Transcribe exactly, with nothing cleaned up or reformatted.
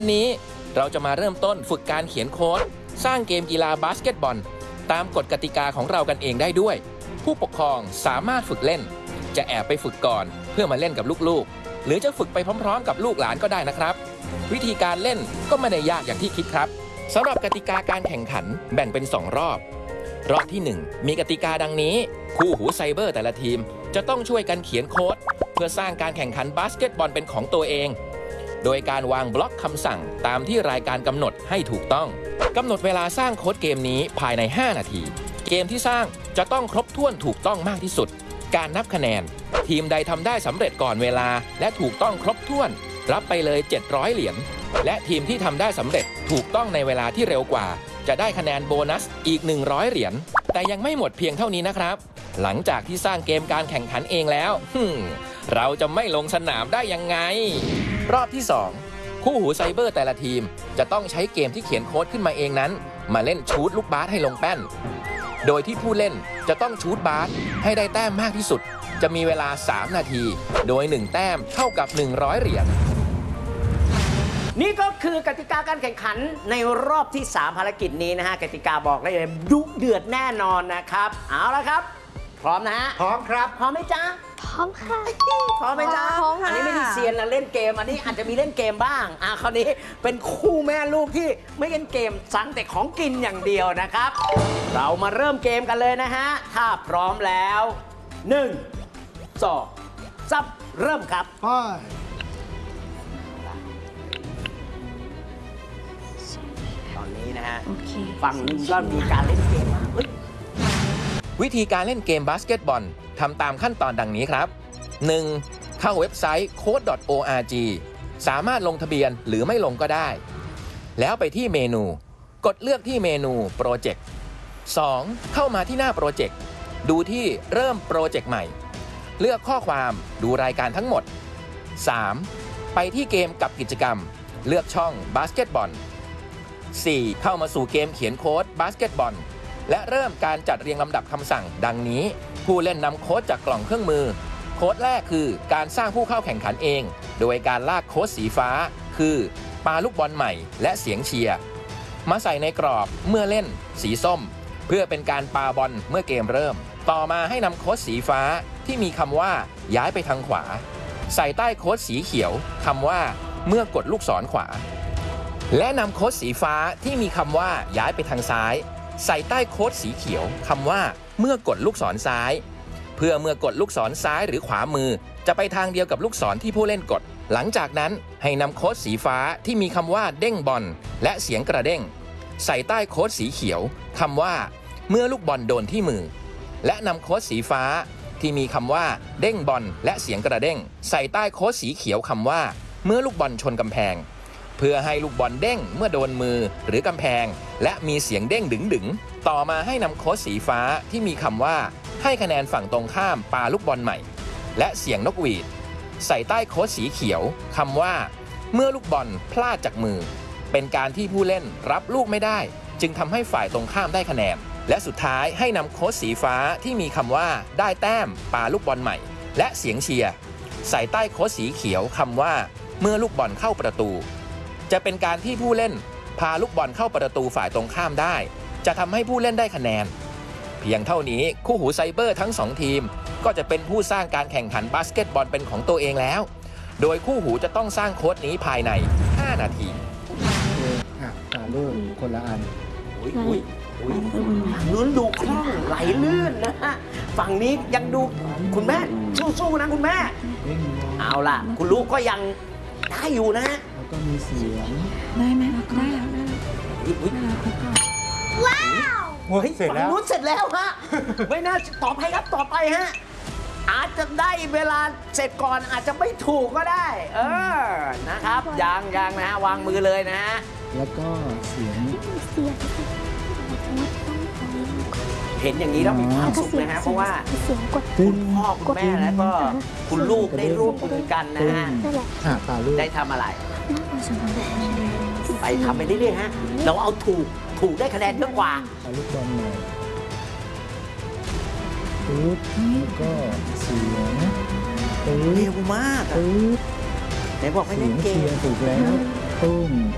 นี้เราจะมาเริ่มต้นฝึกการเขียนโค้ดสร้างเกมกีฬาบาสเกตบอลตามกฎกติกาของเรากันเองได้ด้วยผู้ปกครองสามารถฝึกเล่นจะแอบไปฝึกก่อนเพื่อมาเล่นกับลูกๆหรือจะฝึกไปพร้อมๆกับลูกหลานก็ได้นะครับวิธีการเล่นก็ไม่ได้ยากอย่างที่คิดครับสำหรับกติกาการแข่งขันแบ่งเป็นสองรอบรอบที่หนึ่งมีกติกาดังนี้คู่หูไซเบอร์แต่ละทีมจะต้องช่วยกันเขียนโค้ดเพื่อสร้างการแข่งขันบาสเกตบอลเป็นของตัวเองโดยการวางบล็อกคำสั่งตามที่รายการกำหนดให้ถูกต้องกำหนดเวลาสร้างโค้ดเกมนี้ภายในห้านาทีเกมที่สร้างจะต้องครบถ้วนถูกต้องมากที่สุดการนับคะแนนทีมใดทำได้สำเร็จก่อนเวลาและถูกต้องครบถ้วนรับไปเลยเจ็ดร้อยเหรียญและทีมที่ทำได้สำเร็จถูกต้องในเวลาที่เร็วกว่าจะได้คะแนนโบนัสอีกหนึ่งร้อยเหรียญแต่ยังไม่หมดเพียงเท่านี้นะครับหลังจากที่สร้างเกมการแข่งขันเองแล้วเราจะไม่ลงสนามได้ยังไงรอบที่สองคู่หูไซเบอร์แต่ละทีมจะต้องใช้เกมที่เขียนโค้ดขึ้นมาเองนั้นมาเล่นชูตลูกบาสให้ลงแป้นโดยที่ผู้เล่นจะต้องชูตบาสให้ได้แต้มมากที่สุดจะมีเวลาสามนาทีโดยหนึ่งแต้มเท่ากับหนึ่งร้อยเหรียญนี่ก็คือกติกาการแข่งขันในรอบที่สามภารกิจนี้นะฮะกติกาบอกได้เลยดุเดือดแน่นอนนะครับเอาละครับพร้อมนะฮะพร้อมครับพร้อมไหมจ๊ะพร้อมค่ะพร้อมไหมจ๊ะพร้อมค่ะอันนี้ไม่ได้เซียนนะเล่นเกมอันนี้อาจจะมีเล่นเกมบ้างอ่ะคราวนี้เป็นคู่แม่ลูกที่ไม่เล่นเกมสั่งแต่ของกินอย่างเดียวนะครับเรามาเริ่มเกมกันเลยนะฮะถ้าพร้อมแล้วหนึ่งสองสามเริ่มครับตอนนี้นะฮะฝั่งนึงก็มีการเล่นเกมมาวิธีการเล่นเกมบาสเกตบอลทำตามขั้นตอนดังนี้ครับ หนึ่ง. เข้าเว็บไซต์ โค้ด ดอท โอ อาร์ จี สามารถลงทะเบียนหรือไม่ลงก็ได้แล้วไปที่เมนูกดเลือกที่เมนูโปรเจกต์ สอง. เข้ามาที่หน้าโปรเจกต์ดูที่เริ่มโปรเจกต์ใหม่เลือกข้อความดูรายการทั้งหมด สาม. ไปที่เกมกับกิจกรรมเลือกช่องบาสเกตบอล สี่. เข้ามาสู่เกมเขียนโค้ดบาสเกตบอลและเริ่มการจัดเรียงลำดับคำสั่งดังนี้ผู้เล่นนำโค้ดจากกล่องเครื่องมือโค้ดแรกคือการสร้างผู้เข้าแข่งขันเองโดยการลากโค้ดสีฟ้าคือปาลูกบอลใหม่และเสียงเชียร์มาใส่ในกรอบเมื่อเล่นสีส้มเพื่อเป็นการปาบอลเมื่อเกมเริ่มต่อมาให้นำโค้ดสีฟ้าที่มีคำว่าย้ายไปทางขวาใส่ใต้โค้ดสีเขียวคำว่าเมื่อกดลูกศรขวาและนำโค้ดสีฟ้าที่มีคำว่าย้ายไปทางซ้ายใส่ใต้โค้ดสีเขียวคำว่าเมื่อกดลูกศรซ้ายเพื่อเมื่อกดลูกศรซ้ายหรือขวามือจะไปทางเดียวกับลูกศรที่ผู้เล่นกดหลังจากนั้นให้นำโค้ดสีฟ้าที่มีคำว่าเด้งบอลและเสียงกระเด้งใส่ใต้โค้ดสีเขียวคำว่าเมื่อลูกบอลโดนที่มือและนำโค้ดสีฟ้าที่มีคำว่าเด้งบอลและเสียงกระเด้งใส่ใต้โค้ดสีเขียวคำว่าเมื่อลูกบอลชนกำแพงเพื่อให้ลูกบอลเด้งเมื่อโดนมือหรือกำแพงและมีเสียงเด้งดึงๆต่อมาให้นำโค้ดสีฟ้าที่มีคำว่าให้คะแนนฝั่งตรงข้ามปาลูกบอลใหม่และเสียงนกหวีดใส่ใต้โค้ดสีเขียวคำว่าเมื่อลูกบอลพลาดจากมือเป็นการที่ผู้เล่นรับลูกไม่ได้จึงทำให้ฝ่ายตรงข้ามได้คะแนนและสุดท้ายให้นำโค้ดสีฟ้าที่มีคำว่าได้แต้มปาลูกบอลใหม่และเสียงเชียร์ใส่ใต้โค้ดสีเขียวคำว่าเมื่อลูกบอลเข้าประตูจะเป็นการที่ผู้เล่นพาลูกบอลเข้าประตูฝ่ายตรงข้ามได้จะทำให้ผู้เล่นได้คะแนนเพียงเท่านี้คู่หูไซเบอร์ทั้งสองทีมก็จะเป็นผู้สร้างการแข่งขันบาสเกตบอลเป็นของตัวเองแล้วโดยคู่หูจะต้องสร้างโค้ดนี้ภายในห้านาทีอ่ะหาลูกคนละอันอุ้ยอุ้ยอุ้ยลุ้นดูคล่องไหลลื่นนะฮะฝั่งนี้ยังดูคุณแม่สู้ๆนะคุณแม่เอาล่ะคุณลูกก็ยังได้อยู่นะฮะก็มีเสียงได้ไหมได้แล้วได้แล้วว้าวเฮ้ยเสร็จแล้วรู้เสร็จแล้วฮะไม่น่าต่อไปครับต่อไปฮะอาจจะได้เวลาเสร็จก่อนอาจจะไม่ถูกก็ได้เออนะครับยังยังนะฮะวางมือเลยนะฮะแล้วก็เสียงเห็นอย่างนี้แล้วมีความสุขนะฮะเพราะว่าคุณพ่อคุณแม่แล้วก็คุณลูกได้ร่วมมือกันนะฮะได้ทำอะไรไปทำไปเรื่อยๆฮะเราเอาถูกถูกได้คะแนนเยอะกว่าเอาลูกบอลหน่อยปึ๊บแล้วก็เสียงเร็วมากปึ๊บไหนบอกไม่เล่นเกมถูกแล้วตุ้ม